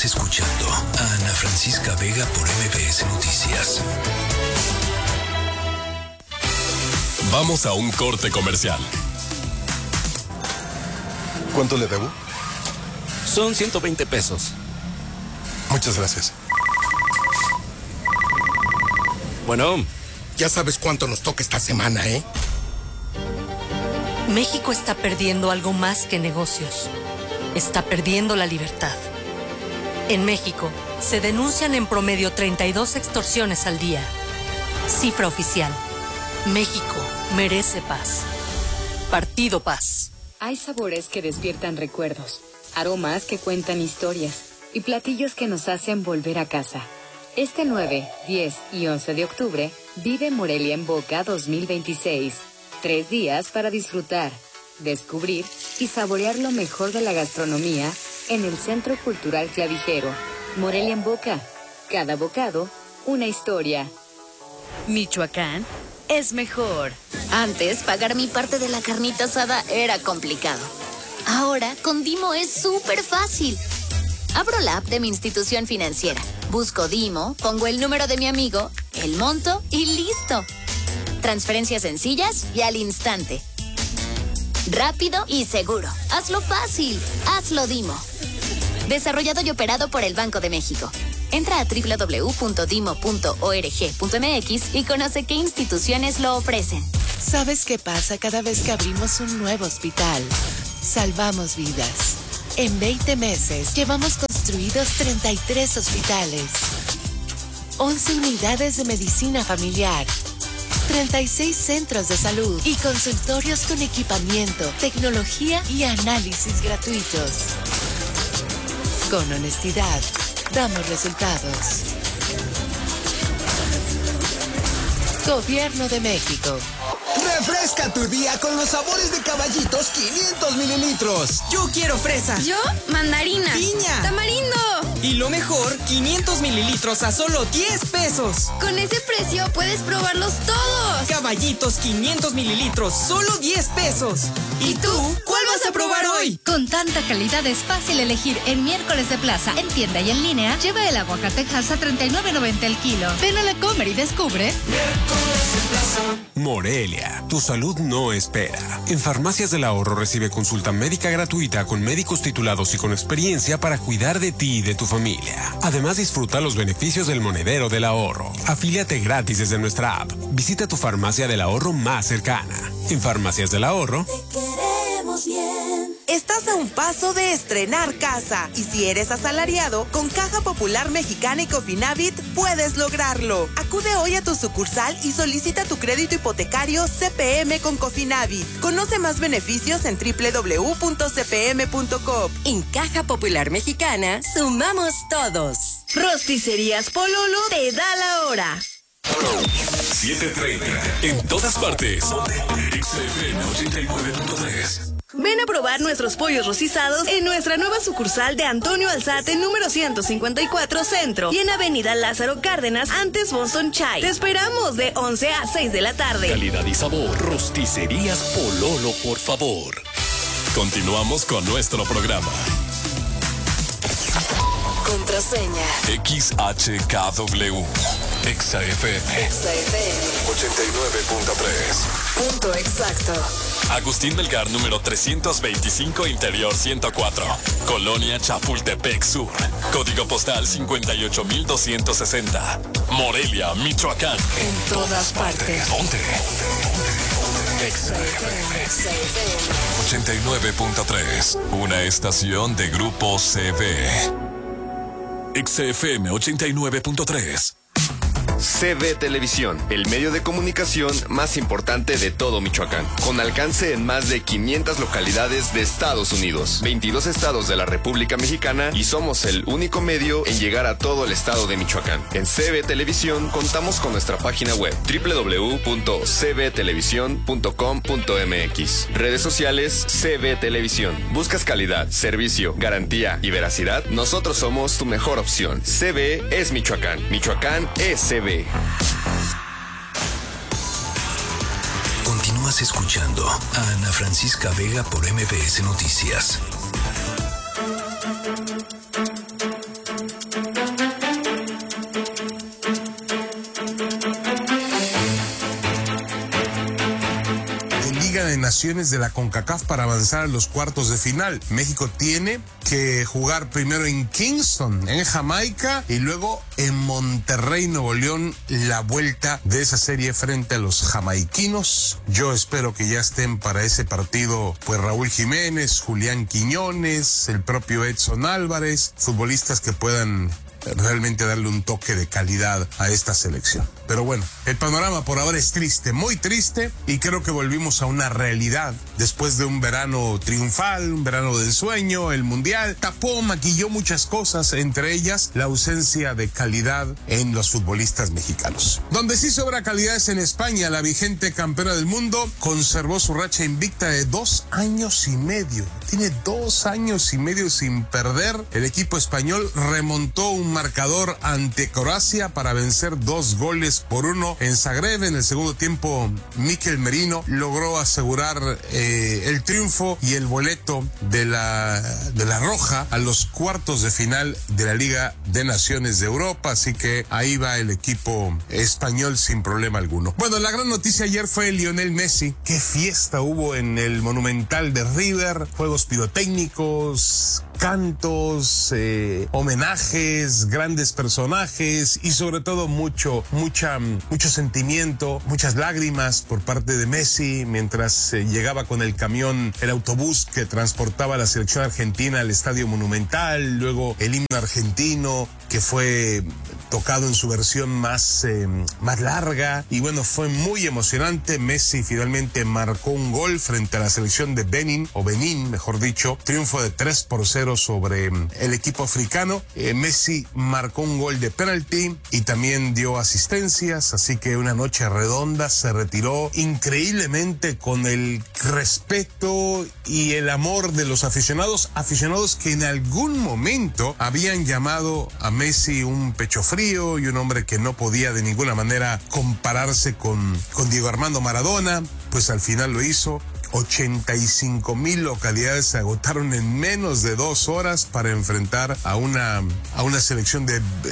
Estás escuchando a Ana Francisca Vega por MBS Noticias. Vamos a un corte comercial. ¿Cuánto le debo? Son 120 pesos. Muchas gracias. Bueno. Ya sabes cuánto nos toca esta semana, ¿eh? México está perdiendo algo más que negocios. Está perdiendo la libertad. En México, se denuncian en promedio 32 extorsiones al día. Cifra oficial. México merece paz. Partido Paz. Hay sabores que despiertan recuerdos, aromas que cuentan historias y platillos que nos hacen volver a casa. Este 9, 10 y 11 de octubre, vive Morelia en Boca 2026. 3 días para disfrutar, descubrir y saborear lo mejor de la gastronomía en el Centro Cultural Clavijero. Morelia en Boca. Cada bocado, una historia. Michoacán es mejor. Antes, pagar mi parte de la carnita asada era complicado. Ahora, con Dimo es súper fácil. Abro la app de mi institución financiera, busco Dimo, pongo el número de mi amigo, el monto y listo. Transferencias sencillas y al instante. Rápido y seguro. Hazlo fácil. Hazlo Dimo. Desarrollado y operado por el Banco de México. Entra a www.dimo.org.mx y conoce qué instituciones lo ofrecen. ¿Sabes qué pasa cada vez que abrimos un nuevo hospital? Salvamos vidas. En 20 meses llevamos construidos 33 hospitales, 11 unidades de medicina familiar, 36 centros de salud y consultorios con equipamiento, tecnología y análisis gratuitos. Con honestidad, damos resultados. Gobierno de México. Refresca tu día con los sabores de Caballitos 500 mililitros. Yo quiero fresa. Yo, mandarina. Piña. Tamarindo. Y lo mejor, 500 mililitros a solo 10 pesos. Con ese precio puedes probarlos todos. Caballitos 500 mililitros, solo 10 pesos. ¿Y tú? ¿Cuál vas a probar hoy? Con tanta calidad es fácil elegir en Miércoles de Plaza, en tienda y en línea. Lleva el aguacatejas a $39.90 el kilo. Ven a la Comer y descubre. Miércoles de Plaza. Morelia, tu salud no espera. En Farmacias del Ahorro recibe consulta médica gratuita con médicos titulados y con experiencia para cuidar de ti y de tu familia. Además, disfruta los beneficios del monedero del ahorro. Afíliate gratis desde nuestra app. Visita tu farmacia del ahorro más cercana. En Farmacias del Ahorro, te queremos bien. Estás a un paso de estrenar casa y si eres asalariado, con Caja Popular Mexicana y Cofinavit puedes lograrlo. Acude hoy a tu sucursal y solicita tu crédito hipotecario CPM con Cofinavit. Conoce más beneficios en www.cpm.com. En Caja Popular Mexicana, sumamos todos. Rosticerías Pololo te da la hora. 7:30. En todas partes. XFM 89.3. Ven a probar nuestros pollos rocizados en nuestra nueva sucursal de Antonio Alzate, número 154 Centro, y en Avenida Lázaro Cárdenas, antes Boston Chai. Te esperamos de 11 a 6 de la tarde. Calidad y sabor. Rosticerías Pololo, por favor. Continuamos con nuestro programa. Contraseña. XHKW. XFM. 89.3. Punto exacto. Agustín Melgar, número 325, Interior 104. Colonia Chapultepec Sur. Código postal 58260. Morelia, Michoacán. En todas partes. ¿Dónde? XFM 89.3. Una estación de Grupo CV. XFM 89.3. CB Televisión, el medio de comunicación más importante de todo Michoacán, con alcance en más de 500 localidades de Estados Unidos, 22 estados de la República Mexicana y somos el único medio en llegar a todo el estado de Michoacán. En CB Televisión contamos con nuestra página web www.cbtelevisión.com.mx. Redes sociales CB Televisión. ¿Buscas calidad, servicio, garantía y veracidad? Nosotros somos tu mejor opción. CB es Michoacán. Michoacán es CB. Continúas escuchando a Ana Francisca Vega por MBS Noticias. Naciones de la CONCACAF para avanzar a los cuartos de final. México tiene que jugar primero en Kingston, en Jamaica, y luego en Monterrey, Nuevo León, la vuelta de esa serie frente a los jamaiquinos. Yo espero que ya estén para ese partido pues Raúl Jiménez, Julián Quiñones, el propio Edson Álvarez, futbolistas que puedan realmente darle un toque de calidad a esta selección. Pero bueno, el panorama por ahora es triste, muy triste, y creo que volvimos a una realidad después de un verano triunfal, un verano de ensueño. El Mundial tapó, maquilló muchas cosas, entre ellas la ausencia de calidad en los futbolistas mexicanos. Donde sí sobra calidad es en España. La vigente campeona del mundo conservó su racha invicta de 2 años y medio. Tiene 2 años y medio sin perder. El equipo español remontó un marcador ante Croacia para vencer 2-1 en Zagreb. En el segundo tiempo, Mikel Merino logró asegurar el triunfo y el boleto de la Roja a los cuartos de final de la Liga de Naciones de Europa. Así que ahí va el equipo español sin problema alguno. Bueno, la gran noticia ayer fue Lionel Messi. Qué fiesta hubo en el Monumental de River. Juegos pirotécnicos, cantos, homenajes, grandes personajes y sobre todo mucho sentimiento, muchas lágrimas por parte de Messi mientras llegaba con el camión, el autobús que transportaba a la selección argentina al Estadio Monumental, luego el himno argentino que fue tocado en su versión más larga, y bueno, fue muy emocionante. Messi finalmente marcó un gol frente a la selección de Benín, mejor dicho, triunfo de 3-0 sobre el equipo africano. Messi marcó un gol de penalti y también dio asistencias, así que una noche redonda. Se retiró increíblemente con el respeto y el amor de los aficionados que en algún momento habían llamado a Messi un pecho frío y un hombre que no podía de ninguna manera compararse con Diego Armando Maradona. Pues al final lo hizo. 85,000 localidades se agotaron en menos de 2 horas para enfrentar a una selección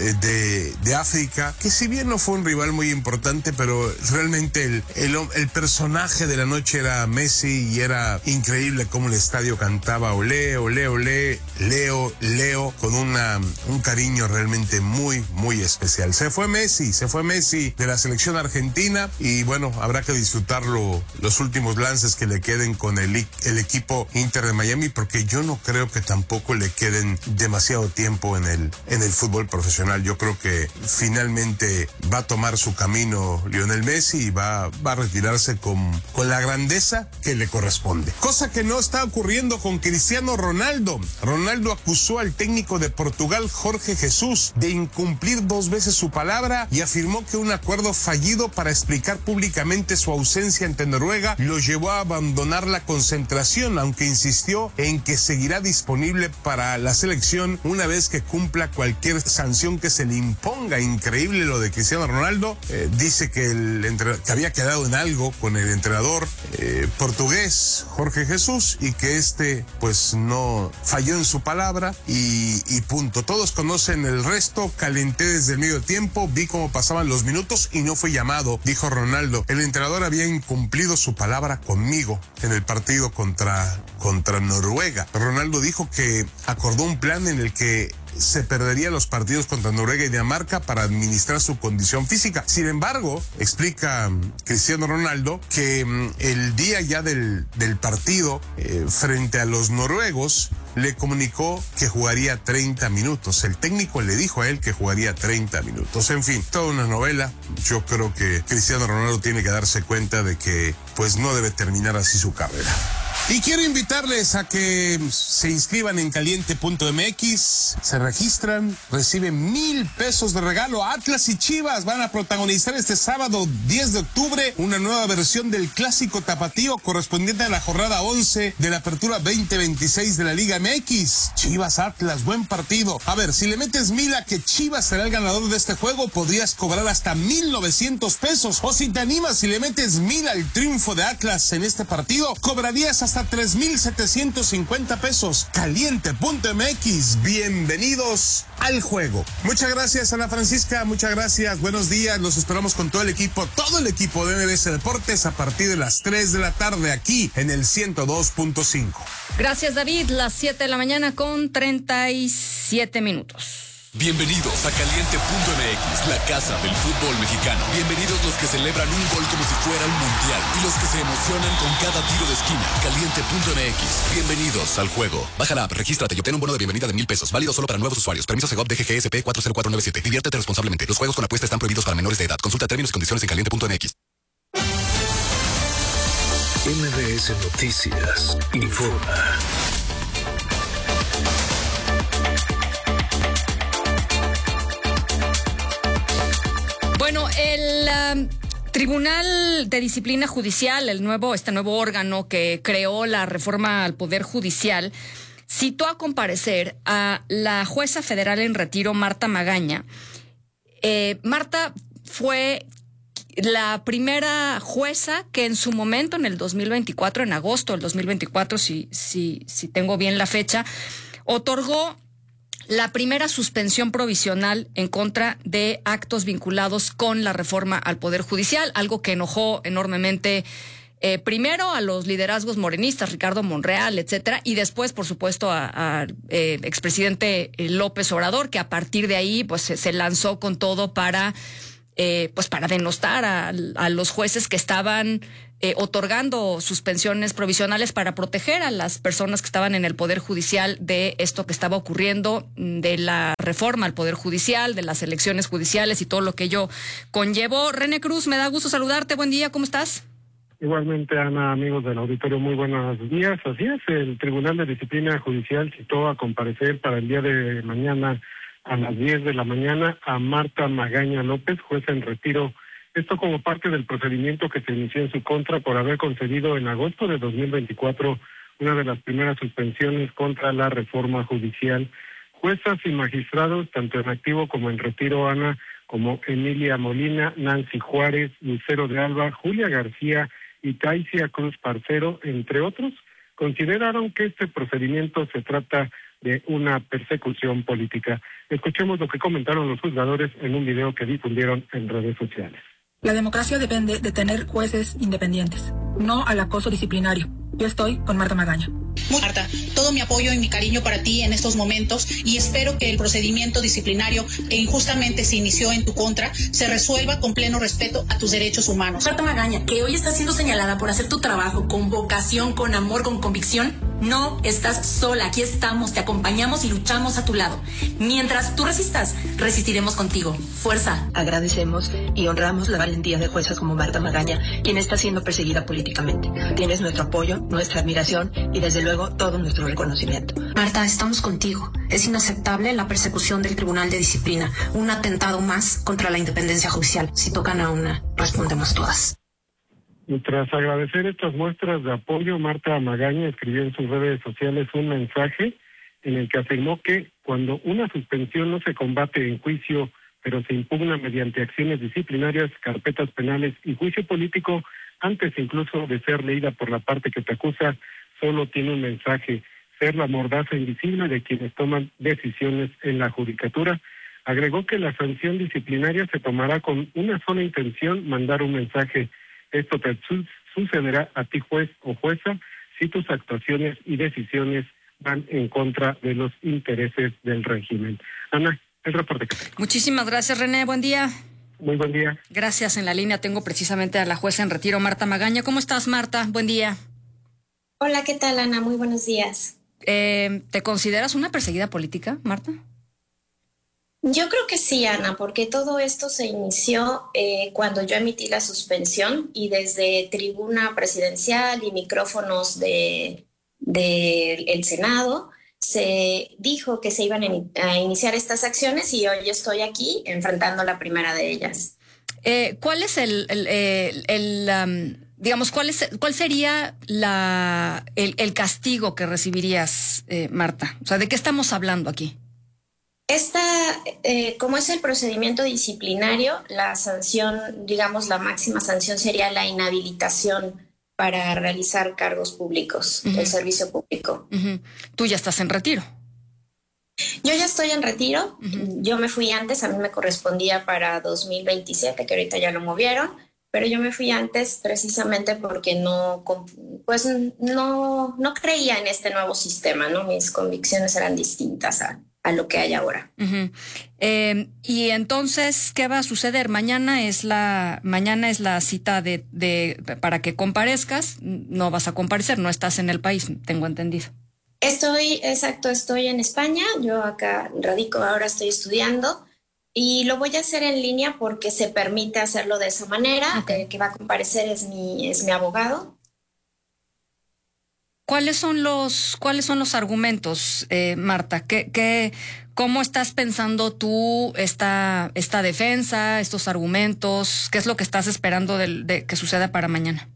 de África, que si bien no fue un rival muy importante, pero realmente el personaje de la noche era Messi, y era increíble cómo el estadio cantaba olé, olé, olé, Leo, Leo, con un cariño realmente muy, muy especial. Se fue Messi de la selección argentina, y bueno, habrá que disfrutarlo los últimos lances que le queden con el equipo Inter de Miami, porque yo no creo que tampoco le queden demasiado tiempo en el fútbol profesional. Yo creo que finalmente va a tomar su camino Lionel Messi y va a retirarse con la grandeza que le corresponde. Cosa que no está ocurriendo con Cristiano Ronaldo. Ronaldo acusó al técnico de Portugal, Jorge Jesús, de incumplir 2 veces su palabra y afirmó que un acuerdo fallido para explicar públicamente su ausencia ante Noruega lo llevó a abandonar la concentración, aunque insistió en que seguirá disponible para la selección una vez que cumpla cualquier sanción que se le imponga. Increíble lo de Cristiano Ronaldo. Dice que había quedado en algo con el entrenador portugués Jorge Jesús, y que pues no falló en su palabra y punto. Todos conocen el resto. Calenté desde el medio tiempo, vi cómo pasaban los minutos y no fui llamado, dijo Ronaldo. El entrenador había incumplido su palabra conmigo en el partido contra Noruega. Ronaldo dijo que acordó un plan en el que se perdería los partidos contra Noruega y Dinamarca para administrar su condición física. Sin embargo, explica Cristiano Ronaldo que el día ya del partido frente a los noruegos le comunicó que jugaría 30 minutos. El técnico le dijo a él que jugaría 30 minutos. En fin, toda una novela. Yo creo que Cristiano Ronaldo tiene que darse cuenta de que pues no debe terminar así su carrera. Y quiero invitarles a que se inscriban en caliente.mx, se registran, reciben 1,000 pesos de regalo. Atlas y Chivas van a protagonizar este sábado 10 de octubre una nueva versión del clásico tapatío correspondiente a la jornada 11 de la apertura 2026 de la Liga MX. Chivas Atlas, buen partido. A ver, si le metes 1,000 a que Chivas será el ganador de este juego, podrías cobrar hasta 1,900 pesos. O si te animas, si le metes 1,000 al triunfo de Atlas en este partido, cobrarías hasta hasta 3,750 pesos. Caliente.mx, bienvenidos al juego. Muchas gracias, Ana Francisca, muchas gracias, buenos días, los esperamos con todo el equipo de MBS Deportes a partir de las 3 de la tarde aquí en el 102.5. Gracias, David, las 7 de la mañana con 37 minutos. Bienvenidos a Caliente.mx, la casa del fútbol mexicano. Bienvenidos los que celebran un gol como si fuera un mundial y los que se emocionan con cada tiro de esquina. Caliente.mx, bienvenidos al juego. Baja la app, regístrate y obtén un bono de bienvenida de 1,000 pesos. Válido solo para nuevos usuarios. Permiso Segov DGGSP 40497. Diviértete responsablemente. Los juegos con apuesta están prohibidos para menores de edad. Consulta términos y condiciones en Caliente.mx. MBS Noticias informa. Bueno, el Tribunal de Disciplina Judicial, este nuevo órgano que creó la reforma al Poder Judicial, citó a comparecer a la jueza federal en retiro, Marta Magaña. Marta fue la primera jueza que en su momento, en el 2024, en agosto del 2024, si tengo bien la fecha, otorgó la primera suspensión provisional en contra de actos vinculados con la reforma al Poder Judicial, algo que enojó enormemente primero a los liderazgos morenistas, Ricardo Monreal, etcétera, y después, por supuesto, a expresidente López Obrador, que a partir de ahí pues se lanzó con todo para denostar a los jueces que estaban otorgando suspensiones provisionales para proteger a las personas que estaban en el Poder Judicial de esto que estaba ocurriendo, de la reforma al Poder Judicial, de las elecciones judiciales y todo lo que ello conllevó. René Cruz, me da gusto saludarte. Buen día, ¿cómo estás? Igualmente, Ana, amigos del auditorio, muy buenos días. Así es, el Tribunal de Disciplina Judicial citó a comparecer para el día de mañana a las 10 de la mañana a Marta Magaña López, jueza en retiro. Esto como parte del procedimiento que se inició en su contra por haber concedido en agosto de 2024 una de las primeras suspensiones contra la reforma judicial. Juezas y magistrados, tanto en activo como en retiro, Ana, como Emilia Molina, Nancy Juárez, Lucero de Alba, Julia García y Taisia Cruz Parcero, entre otros, consideraron que este procedimiento se trata de una persecución política. Escuchemos lo que comentaron los juzgadores en un video que difundieron en redes sociales. La democracia depende de tener jueces independientes, no al acoso disciplinario. Yo estoy con Marta Magaña. Marta, todo mi apoyo y mi cariño para ti en estos momentos y espero que el procedimiento disciplinario que injustamente se inició en tu contra se resuelva con pleno respeto a tus derechos humanos. Marta Magaña, que hoy está siendo señalada por hacer tu trabajo con vocación, con amor, con convicción, no estás sola, aquí estamos, te acompañamos y luchamos a tu lado. Mientras tú resistas, resistiremos contigo. Fuerza. Agradecemos y honramos la valentía de juezas como Marta Magaña, quien está siendo perseguida políticamente. Tienes nuestro apoyo, nuestra admiración y desde luego todo nuestro reconocimiento. Marta, estamos contigo. Es inaceptable la persecución del Tribunal de Disciplina, un atentado más contra la independencia judicial. Si tocan a una, respondemos todas. Tras agradecer estas muestras de apoyo, Marta Magaña escribió en sus redes sociales un mensaje en el que afirmó que cuando una suspensión no se combate en juicio, pero se impugna mediante acciones disciplinarias, carpetas penales y juicio político, antes incluso de ser leída por la parte que te acusa, solo tiene un mensaje: ser la mordaza invisible de quienes toman decisiones en la judicatura. Agregó que la sanción disciplinaria se tomará con una sola intención: mandar un mensaje. Esto te sucederá a ti, juez o jueza, si tus actuaciones y decisiones van en contra de los intereses del régimen. Ana, el reporte que tengo. Muchísimas gracias, René. Buen día. Muy buen día. Gracias. En la línea tengo precisamente a la jueza en retiro, Marta Magaña. ¿Cómo estás, Marta? Buen día. Hola, ¿qué tal, Ana? Muy buenos días. ¿Te consideras una perseguida política, Marta? Yo creo que sí, Ana, porque todo esto se inició cuando yo emití la suspensión y desde tribuna presidencial y micrófonos del Senado se dijo que se iban a iniciar estas acciones y hoy estoy aquí enfrentando la primera de ellas. ¿Cuál es cuál sería el castigo que recibirías, Marta? O sea, ¿de qué estamos hablando aquí? Como es el procedimiento disciplinario, la sanción, digamos, la máxima sanción sería la inhabilitación para realizar cargos públicos, el servicio público. Tú ya estás en retiro. Yo ya estoy en retiro. Yo me fui antes, a mí me correspondía para 2027, que ahorita ya lo movieron, pero yo me fui antes precisamente porque no creía en este nuevo sistema, ¿no? Mis convicciones eran distintas a lo que hay ahora. Y entonces, ¿qué va a suceder? Mañana es la cita para que comparezcas. No vas a comparecer, no estás en el país, tengo entendido. Estoy en España, yo acá radico, ahora estoy estudiando y lo voy a hacer en línea porque se permite hacerlo de esa manera. Okay. El que va a comparecer es mi abogado. ¿Cuáles son los argumentos, Marta? ¿Cómo estás pensando tú esta defensa, estos argumentos? ¿Qué es lo que estás esperando de que suceda para mañana?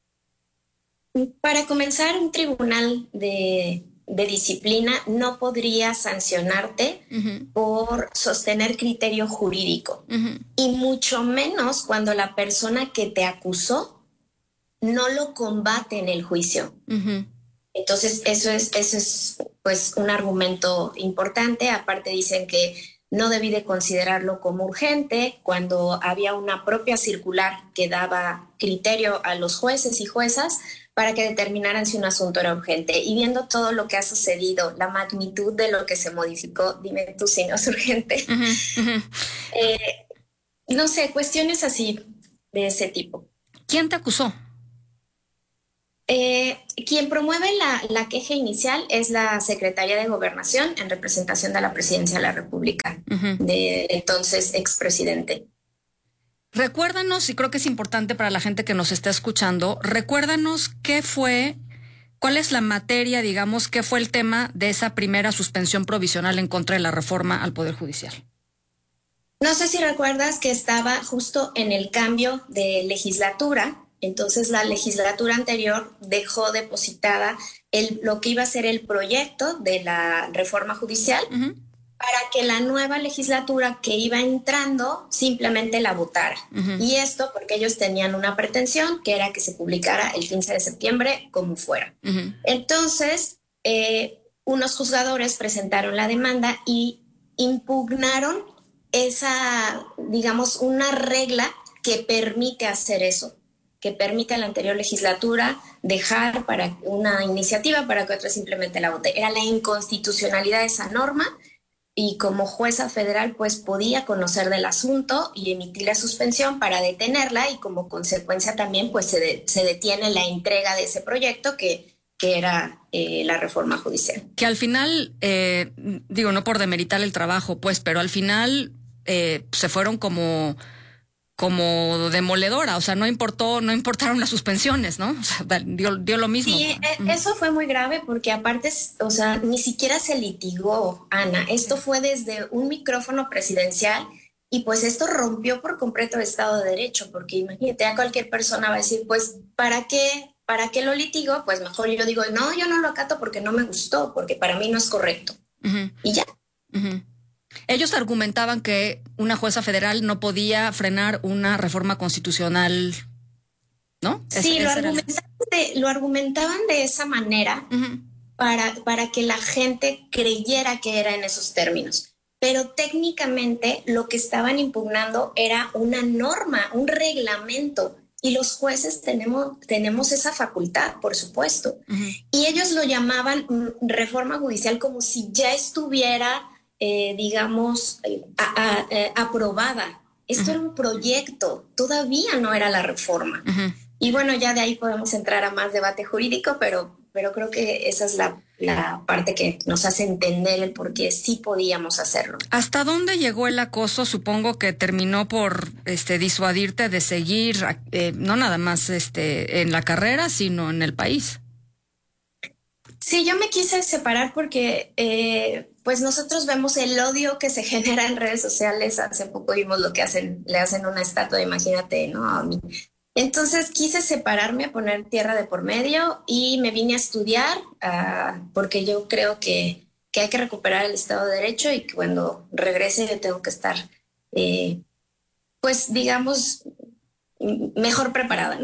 Para comenzar, un tribunal de disciplina no podría sancionarte por sostener criterio jurídico, y mucho menos cuando la persona que te acusó no lo combate en el juicio. Entonces, eso es pues un argumento importante. Aparte dicen que no debí de considerarlo como urgente cuando había una propia circular que daba criterio a los jueces y juezas para que determinaran si un asunto era urgente. Y viendo todo lo que ha sucedido, la magnitud de lo que se modificó, dime tú si no es urgente. No sé, cuestiones así, de ese tipo. ¿Quién te acusó? Quien promueve la queja inicial es la Secretaría de Gobernación en representación de la Presidencia de la República, de entonces expresidente. Recuérdanos, y creo que es importante para la gente que nos está escuchando, recuérdanos cuál es la materia, digamos, qué fue el tema de esa primera suspensión provisional en contra de la reforma al Poder Judicial. No sé si recuerdas que estaba justo en el cambio de legislatura. Entonces la legislatura anterior dejó depositada lo que iba a ser el proyecto de la reforma judicial para que la nueva legislatura que iba entrando simplemente la votara. Y esto porque ellos tenían una pretensión que era que se publicara el 15 de septiembre como fuera. Entonces unos juzgadores presentaron la demanda y impugnaron una regla que permite hacer eso, que permite a la anterior legislatura dejar para una iniciativa para que otra simplemente la vote. Era la inconstitucionalidad de esa norma, y como jueza federal pues podía conocer del asunto y emitir la suspensión para detenerla, y como consecuencia también pues se detiene la entrega de ese proyecto que era la reforma judicial. Que al final, no por demeritar el trabajo pues, pero al final se fueron como demoledora, o sea, no importaron las suspensiones, ¿no? O sea, dio lo mismo. Sí, eso fue muy grave porque aparte, o sea, ni siquiera se litigó, Ana. Esto fue desde un micrófono presidencial y pues esto rompió por completo el Estado de Derecho, porque imagínate, a cualquier persona va a decir, pues, ¿para qué lo litigo? Pues mejor yo digo, no, yo no lo acato porque no me gustó, porque para mí no es correcto. Y ya. Ellos argumentaban que una jueza federal no podía frenar una reforma constitucional, ¿no? Sí, lo argumentaban de esa manera para que la gente creyera que era en esos términos. Pero técnicamente lo que estaban impugnando era una norma, un reglamento. Y los jueces tenemos esa facultad, por supuesto. Y ellos lo llamaban reforma judicial como si ya estuviera aprobada. Esto era un proyecto, todavía no era la reforma. Y bueno, ya de ahí podemos entrar a más debate jurídico, pero creo que esa es la parte que nos hace entender el por qué sí podíamos hacerlo. ¿Hasta dónde llegó el acoso? Supongo que terminó por disuadirte de seguir, no nada más en la carrera, sino en el país. Sí, yo me quise separar porque pues nosotros vemos el odio que se genera en redes sociales. Hace poco vimos lo que le hacen una estatua, imagínate, ¿no? A mí. Entonces quise separarme, poner tierra de por medio y me vine a estudiar porque yo creo que hay que recuperar el Estado de Derecho y que cuando regrese yo tengo que estar, pues digamos, mejor preparada, ¿no?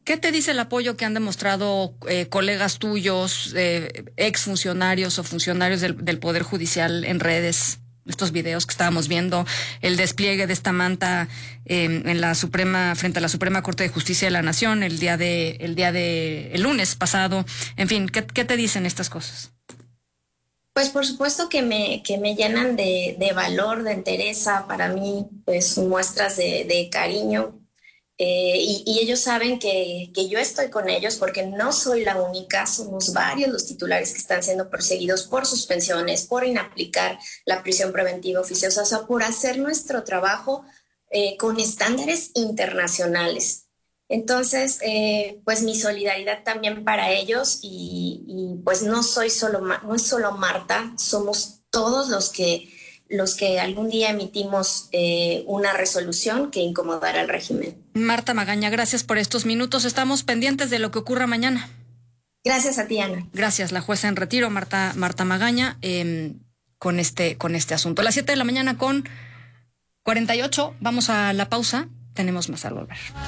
¿Qué te dice el apoyo que han demostrado colegas tuyos, exfuncionarios o funcionarios del Poder Judicial en redes? Estos videos que estábamos viendo, el despliegue de esta manta en la Suprema, frente a la Suprema Corte de Justicia de la Nación, el lunes pasado. En fin, ¿qué te dicen estas cosas? Pues por supuesto que me llenan de valor, de entereza, para mí, pues muestras de cariño. Y ellos saben que yo estoy con ellos porque no soy la única, somos varios los titulares que están siendo perseguidos por suspensiones, por inaplicar la prisión preventiva oficiosa, o sea, por hacer nuestro trabajo con estándares internacionales. Entonces, pues mi solidaridad también para ellos y pues no es solo Marta, somos todos los que algún día emitimos una resolución que incomodará al régimen. Marta Magaña, gracias por estos minutos. Estamos pendientes de lo que ocurra mañana. Gracias a ti, Ana. Gracias, la jueza en retiro, Marta Magaña, con este asunto. A las 7 de la mañana con 48, vamos a la pausa. Tenemos más al volver.